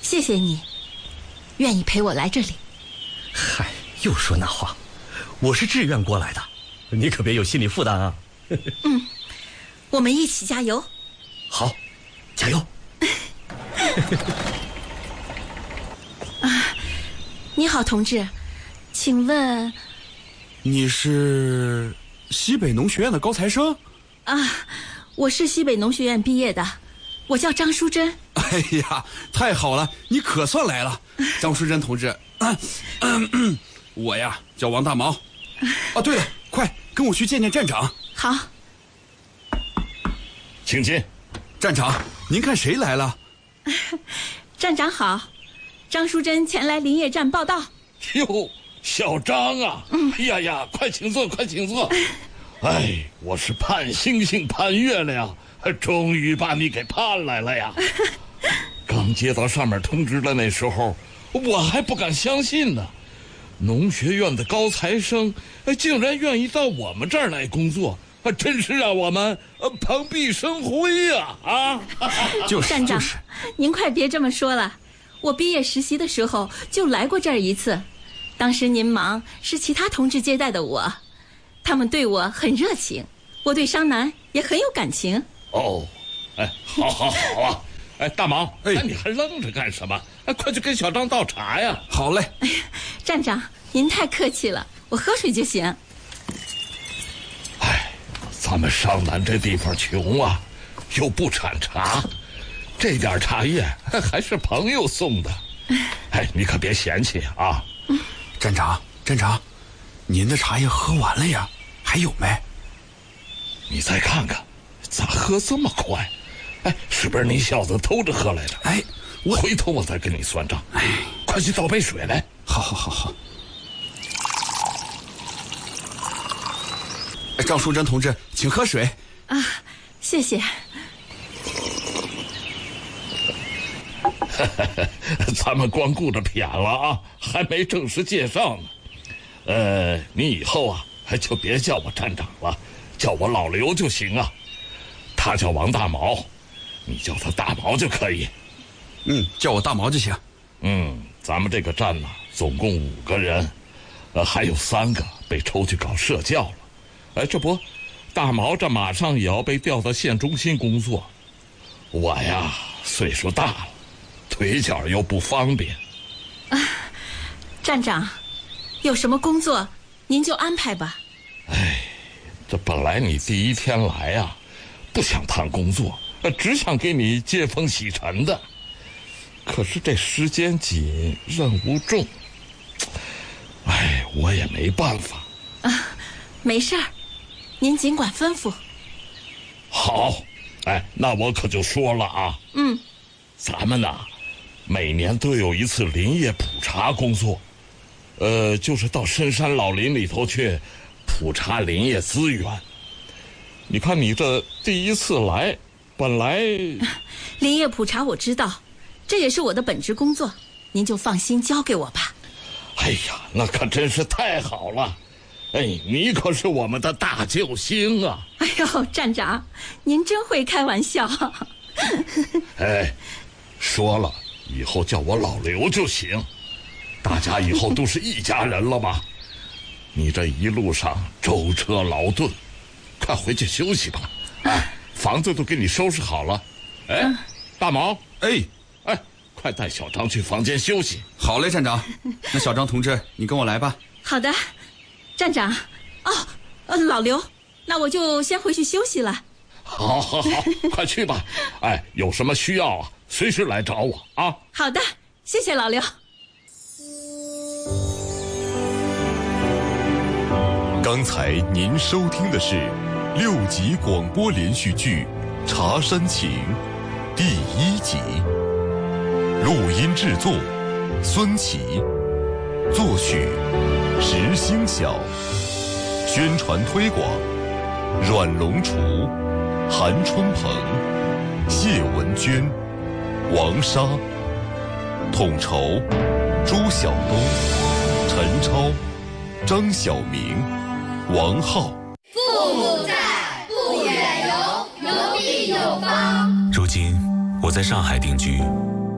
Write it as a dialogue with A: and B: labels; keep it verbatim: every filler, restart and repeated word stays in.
A: 谢谢你，愿意陪我来这里。
B: 嗨，又说那话，我是志愿过来的，你可别有心理负担啊。
A: 嗯，我们一起加油。
B: 好，加油。
A: 啊，你好，同志，请问
C: 你是西北农学院的高材生？
A: 啊，我是西北农学院毕业的，我叫张淑珍。
C: 哎呀，太好了，你可算来了，张淑珍同志。啊嗯嗯、我呀叫王大毛。哦，对了，快跟我去见见站长。
A: 好。
D: 请进。
C: 站长，您看谁来了？
A: 站长好，张淑珍前来林业站报道。
D: 哟，小张啊！
A: 嗯、
D: 哎呀呀，快请坐，快请坐。哎，我是盼星星盼月亮，终于把你给盼来了呀！刚接到上面通知的那时候，我还不敢相信呢。农学院的高材生竟然愿意到我们这儿来工作，真是让我们蓬荜生辉呀！啊，
C: 就是
A: 站长，
C: 就是，
A: 您快别这么说了。我毕业实习的时候就来过这儿一次，当时您忙，是其他同志接待的我，他们对我很热情，我对商南也很有感情。
D: 哦，哎，好好好啊！哎，大毛，
C: 哎，
D: 你还愣着干什么？哎，快去跟小张倒茶呀！
C: 好嘞。
A: 哎呀，站长，您太客气了，我喝水就行。
D: 哎，咱们商南这地方穷啊，又不产茶，这点茶叶还是朋友送的。哎，你可别嫌弃啊。
C: 站长，站长，您的茶叶喝完了呀？还有没？
D: 你再看看，咋喝这么快？哎，是不是你小子偷着喝来着？
C: 哎，我
D: 回头我再跟你算账。哎，快去倒杯水来。
C: 好好好好。张淑珍同志，请喝水。
A: 啊，谢谢。
D: 咱们光顾着谝了啊，还没正式介绍呢。呃，你以后啊，就别叫我站长了，叫我老刘就行啊。他叫王大毛，你叫他大毛就可以。
C: 嗯，叫我大毛就行。
D: 嗯，咱们这个站呢，总共五个人，呃，还有三个被抽去搞社教了。哎，这不，大毛这马上也要被调到县中心工作。我呀，岁数大了，腿脚又不方便。
A: 啊，站长，有什么工作您就安排吧。
D: 哎，这本来你第一天来啊，不想谈工作，只想给你接风洗尘的。可是这时间紧，任务重，哎，我也没办法。
A: 啊，没事儿，您尽管吩咐。
D: 好，哎，那我可就说了啊。
A: 嗯，
D: 咱们呐，每年都有一次林业普查工作，呃，就是到深山老林里头去普查林业资源。你看你这第一次来，本来
A: 林业普查我知道，这也是我的本职工作，您就放心交给我吧。
D: 哎呀，那可真是太好了。哎，你可是我们的大救星啊！
A: 哎呦，站长，您真会开玩笑。
D: 哎，说了，以后叫我老刘就行，大家以后都是一家人了嘛。你这一路上舟车劳顿，快回去休息吧。哎，房子都给你收拾好了。哎，嗯、大毛，
C: 哎
D: 哎，快带小张去房间休息。
C: 好嘞，站长。那小张同志，你跟我来吧。
A: 好的。站长，哦，呃，老刘，那我就先回去休息了。
D: 好，好，好，快去吧。哎，有什么需要啊，随时来找我啊。
A: 好的，谢谢老刘。
E: 刚才您收听的是六集广播连续剧《茶山情》第一集，录音制作孙琦，作曲石星晓，宣传推广阮龙厨、韩春鹏、谢文娟、王莎，统筹朱晓东、陈超、张晓明、王浩。
F: 父母在，不远游，游必有方。
G: 如今我在上海定居，